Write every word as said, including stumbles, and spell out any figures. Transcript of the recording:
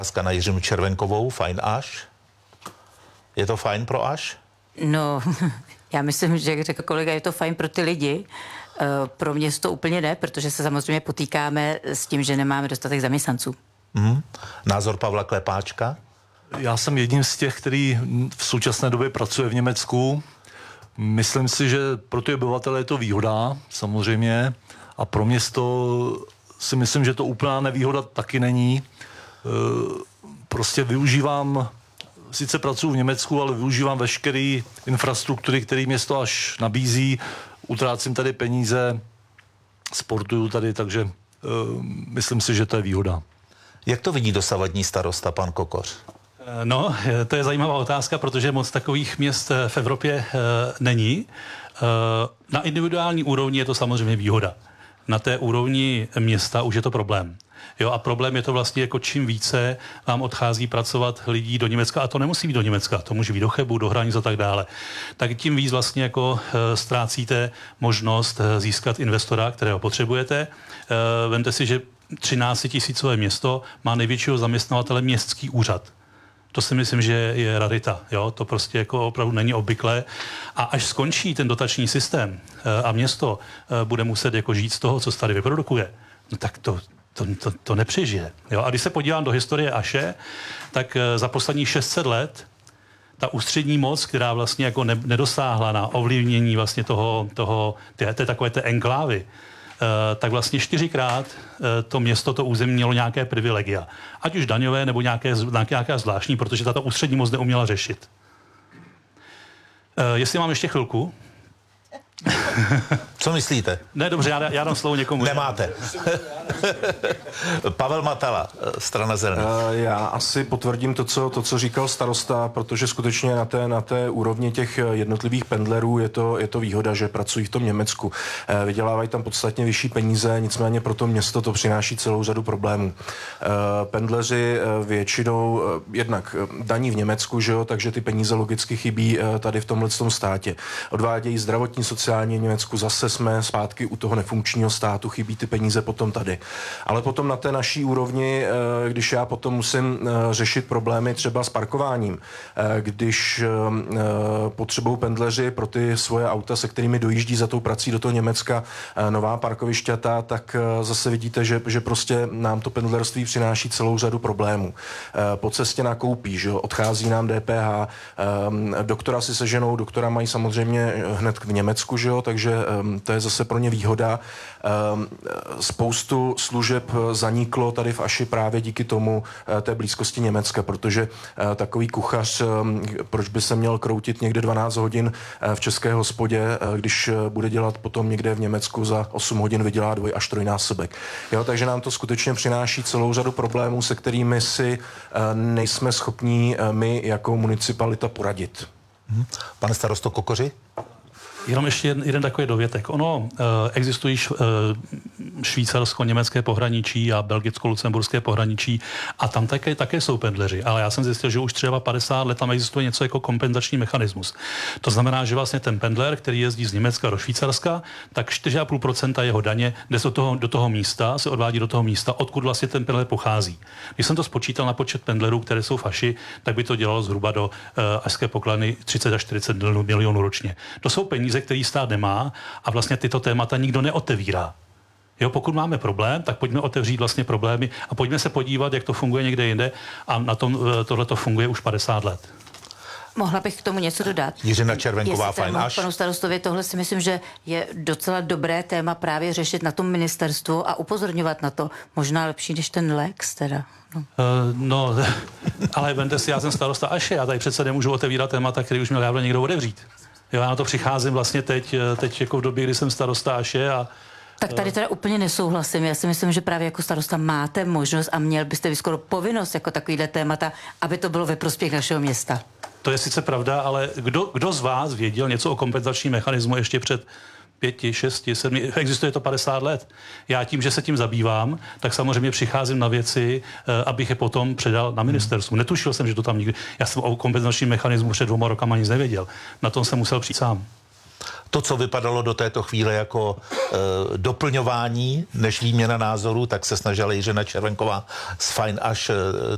Otázka na Jiřinu Červenkovou, fajn až. Je to fajn pro až? No, já myslím, že jak řekl kolega, je to fajn pro ty lidi. Pro mě to úplně ne, protože se samozřejmě potýkáme s tím, že nemáme dostatek zaměstnanců. Mm. Názor Pavla Klepáčka? Já jsem jedním z těch, který v současné době pracuje v Německu. Myslím si, že pro ty obyvatele je to výhoda, samozřejmě. A pro město si myslím, že to úplná nevýhoda taky není. Prostě využívám, sice pracuji v Německu, ale využívám veškeré infrastruktury, které město až nabízí. Utrácím tady peníze, sportuju tady, takže uh, myslím si, že to je výhoda. Jak to vidí dosavadní starosta, pan Kokoř? No, to je zajímavá otázka, protože moc takových měst v Evropě uh, není. Uh, na individuální úrovni je to samozřejmě výhoda. Na té úrovni města už je to problém. Jo, a problém je to vlastně, jako čím více vám odchází pracovat lidí do Německa, a to nemusí být do Německa, to může být do Chebu, do hranic a tak dále, tak tím víc vlastně jako e, ztrácíte možnost e, získat investora, kterého potřebujete. E, vemte si, že třináctitisícové město má největšího zaměstnavatele městský úřad. To si myslím, že je rarita. Jo? To prostě jako opravdu není obvyklé. A až skončí ten dotační systém e, a město e, bude muset jako žít z toho, co se tady vyprodukuje, no tak to To, to, to nepřežije. Jo? A když se podívám do historie Aše, tak za posledních šest set let ta ústřední moc, která vlastně jako ne, nedosáhla na ovlivnění vlastně toho, toho té, té takové té enklávy, eh, tak vlastně čtyřikrát eh, to město, to území mělo nějaké privilegia. Ať už daňové, nebo nějaké, nějaké zvláštní, protože tato ústřední moc neuměla řešit. Eh, jestli mám ještě chvilku. Co myslíte? Ne, dobře, já, já dám slovo někomu. Nemáte. Pavel Matala, Strana zelených. Já asi potvrdím to, co, to, co říkal starosta, protože skutečně na té, na té úrovni těch jednotlivých pendlerů je to, je to výhoda, že pracují v tom Německu. Vydělávají tam podstatně vyšší peníze, nicméně pro to město to přináší celou řadu problémů. Pendleři většinou jednak daní v Německu, že jo, takže ty peníze logicky chybí tady v tomhletom státě. Odvádějí zdravotní, sociální v Německu, zase jsme zpátky u toho nefunkčního státu, chybí ty peníze potom tady. Ale potom na té naší úrovni, když já potom musím řešit problémy třeba s parkováním, když potřebují pendleři pro ty svoje auta, se kterými dojíždí za tou prací do toho Německa, nová parkovišťata, tak zase vidíte, že, že prostě nám to pendlerství přináší celou řadu problémů. Po cestě nakoupí, že odchází nám D P H, doktora si seženou, doktora mají samozřejmě hned v Německu, že jo, takže to je zase pro ně výhoda. Spoustu služeb zaniklo tady v Aši právě díky tomu té blízkosti Německa, protože takový kuchař, proč by se měl kroutit někde dvanáct hodin v české hospodě, když bude dělat potom někde v Německu za osm hodin vydělá dvoj až trojnásobek. Jo, takže nám to skutečně přináší celou řadu problémů, se kterými si nejsme schopní my jako municipalita poradit. Pane starosto Kokoři? Jenom ještě jeden, jeden takový dovětek. Ono e, existují š, e, švýcarsko-německé pohraničí a belgicko-lucemburské pohraničí a tam také, také jsou pendleři. Ale já jsem zjistil, že už třeba padesát let tam existuje něco jako kompenzační mechanismus. To znamená, že vlastně ten pendler, který jezdí z Německa do Švýcarska, tak čtyři a půl procenta jeho daně jde do toho, do toho místa, se odvádí do toho místa, odkud vlastně ten pendler pochází. Když jsem to spočítal na počet pendlerů, které jsou v Aši, tak by to dělalo zhruba do e, ašské pokladny třicet až čtyřicet milionů ročně. To jsou peníze, který stát nemá a vlastně tyto témata nikdo neotevírá. Jo, pokud máme problém, tak pojďme otevřít vlastně problémy a pojďme se podívat, jak to funguje někde jinde a na tom tohle to funguje už padesát let. Mohla bych k tomu něco dodat? Jiřina Červenková, fajn až. Panu starostovi, tohle si myslím, že je docela dobré téma právě řešit na tom ministerstvu a upozorňovat na to. Možná lepší, než ten Lex teda. No, uh, no ale vemte si, já jsem starosta Aše, já tady přece nemůžu otevírat témata, který už měl dávno někdo otevřít. Jo, já na to přicházím vlastně teď, teď jako v době, kdy jsem starosta Aše a tak tady teda úplně nesouhlasím. Já si myslím, že právě jako starosta máte možnost a měl byste vy skoro povinnost jako takovýhle témata, aby to bylo ve prospěch našeho města. To je sice pravda, ale kdo, kdo z vás věděl něco o kompenzačním mechanismu ještě před pěti, šesti, sedmi, existuje to padesát let. Já tím, že se tím zabývám, tak samozřejmě přicházím na věci, abych je potom předal na ministerstvu. Netušil jsem, že to tam nikdy... Já jsem o kompenzačním mechanismu před dvěma rokama nic nevěděl. Na tom jsem musel přijít sám. To, co vypadalo do této chvíle jako e, doplňování než výměna názorů, tak se snažila Jiřina Červenková z Fajn až e,